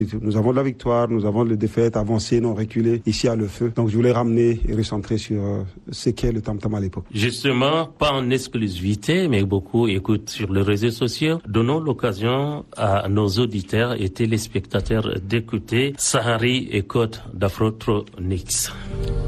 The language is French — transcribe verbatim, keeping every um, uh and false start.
Nous avons de la victoire, nous avons les défaites, avancées, non reculées, ici à Le Feu. Donc je voulais ramener et recentrer sur euh, ce qu'est le tam-tam à l'époque. Justement, pas en exclusivité, mais beaucoup écoutent sur les réseaux sociaux. Donnons l'occasion à nos auditeurs et téléspectateurs d'écouter Sahari et Côte d'Afrotronics.